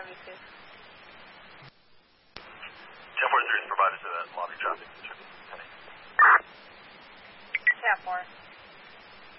RV2. 1043 is provided to that lobby traffic. Yeah, 4.